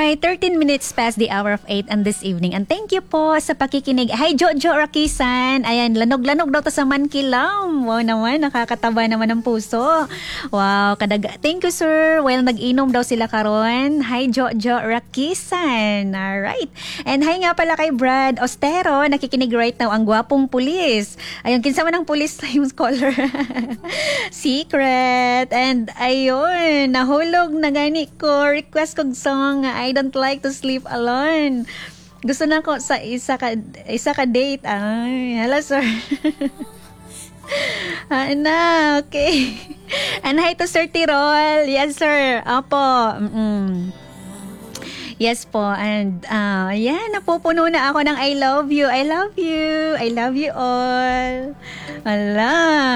Alright, 13 minutes past the hour of 8 on this evening. And thank you po sa pakikinig. Hi, Jojo Rakisan. Ayan, lanog-lanog daw to sa Mankilam. Wow naman, nakakataba naman ng puso. Wow, thank you, sir. Well, nag-inom daw sila karon. Hi, Jojo Rakisan. Alright. And hi nga pala kay Brad Ostero. Nakikinig right now ang gwapong pulis. Ayun, kinsa man ang pulis yung caller. Secret. And ayun, nahulog na gani ko. Request kong song, I don't like to sleep alone. Gusto na ko sa isa ka date. Ay, hello sir. Okay. And hi to Sir Tirol. Yes sir. Opo. Yes po. And yan, napupuno na ako ng I love you. I love you. I love you all. Ala.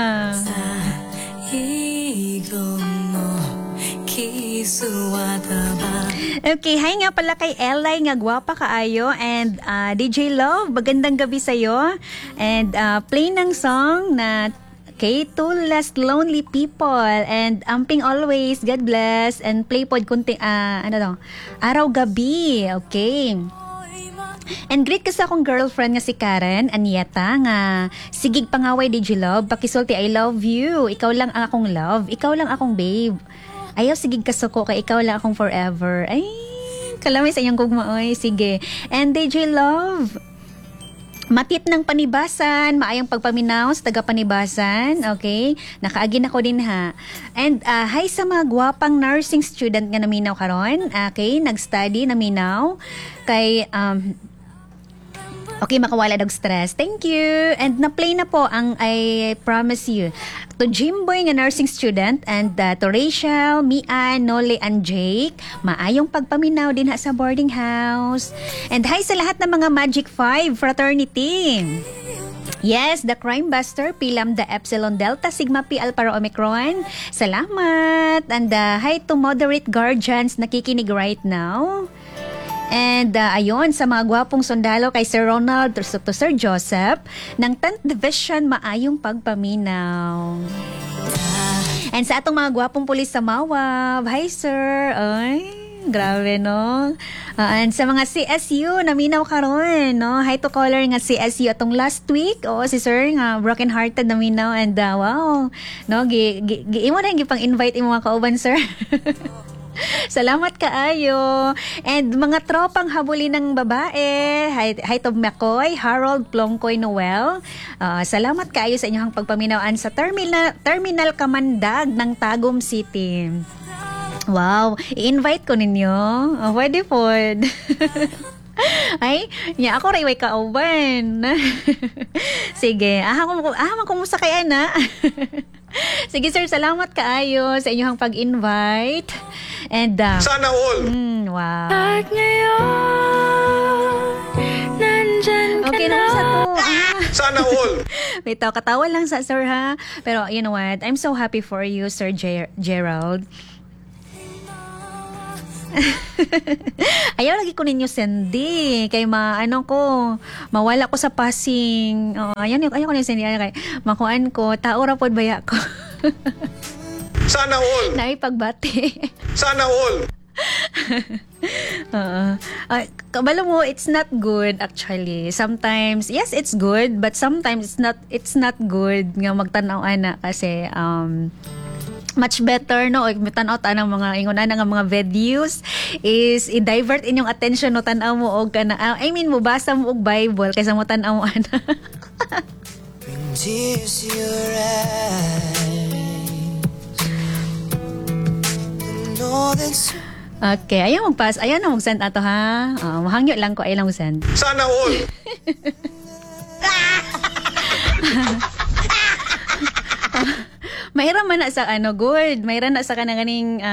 Okay, hi nga pala kay Elay nga gwapa kaayo and DJ Love, magandang gabi sa'yo and play ng song na okay, to last lonely people and amping always, God bless and play pod kunti araw gabi, okay. And greet ka sa akong girlfriend nga si Karen Anieta nga sigig pangaway DJ Love, pakisulti I love you, ikaw lang ang akong love, ikaw lang akong babe. Ayaw, sigig kasuko kay ikaw lang akong forever. Ay, kalamay sa inyong kugmaoy. Sige. And DJ Love, matit ng panibasan, maayang pagpaminaw sa taga panibasan. Okay? Nakaagin ako din ha. And hi sa mga gwapang nursing student nga naminaw karon. Okay? Nag-study, naminaw. Kay, okay, makawala ng stress. Thank you. And na-play na po ang I Promise You. To Jimboy nga nursing student and to Rachel, Mia, Nole, and Jake. Maayong pagpaminaw din ha sa boarding house. And hi sa lahat ng mga Magic 5 fraternity. Yes, the Crime Buster, Pi Lambda Epsilon Delta Sigma Pi Alpha Rho Omicron. Salamat. And hi to Moderate Guardians nakikinig right now. And ayon sa mga gwapong sundalo kay Sir Ronald to Sir Joseph ng 10th Division, maayong pagpaminaw. And sa atong mga gwapong pulis sa Mawab, hi sir. Ay, grabe no. And sa mga CSU naminaw karon, no. Hi to caller nga CSU atong last week. Oo, si sir nga broken hearted naminaw and wow. No, imo na gipang invite imo mga kauban sir. Salamat kaayo. And mga tropang habuli ng babae, hi to McCoy, Harold, Plongkoy, Noel. Salamat kaayo sa inyong pagpaminawaan sa Terminal Kamandag ng Tagum City. Wow, i-invite ko ninyo. Pwede po. Ay, ako rayway kauban. Sige, kumusta kaya na? Sige sir, salamat kaayo sa inyong pag-invite. And sana all. Wow. At ngayon, nandyan ka okay, na. Sa to. Sana all. Wait, katawa lang sa sir ha. Pero you know what? I'm so happy for you, Sir Gerald. Ayaw lagi ko ninyo sendi kay mawala ko sa passing. Ayaw ko ninyo sendi kay makuan ko taora pod baya ko. Sana all. Nai pagbati. Sana all. Kabalo mo, it's not good actually. Sometimes yes, it's good, but sometimes it's not good nga magtanaw ana kasi much better no tan-aw tanang mga ingon ana nga mga videos is i-divert inyong attention no tan-aw mo og kana mo basa mo og Bible kaysa mo tan-aw mo ana. Okay, ayaw mag-pass. Ayaw na mag-send ato ha. Mahangyo lang ko, ayaw lang mag-send. Sana all. Mayroon man na sa good. Mayroon na sa kanang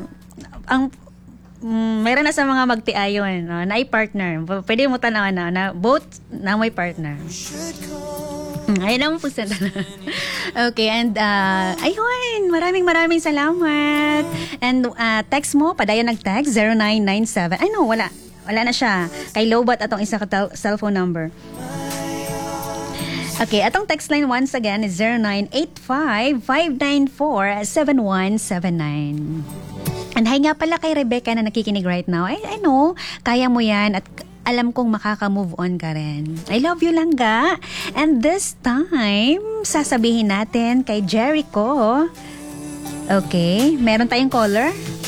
mayroon na sa mga magtiayon, na i-partner. Pwede mo tanaw na both na may partner. Ayun lang po sa okay, and ayun, maraming salamat. And text mo, padayon nag-text 0997. Ay no, wala na siya. Kay Lobat atong isa ka cellphone number. Okay, atong text line once again is 0985-594-7179. And hi nga pala kay Rebecca na nakikinig right now. I know, kaya mo yan at alam kong makaka-move on ka rin. I love you, Langga. And this time, sasabihin natin kay Jericho. Okay, meron tayong caller.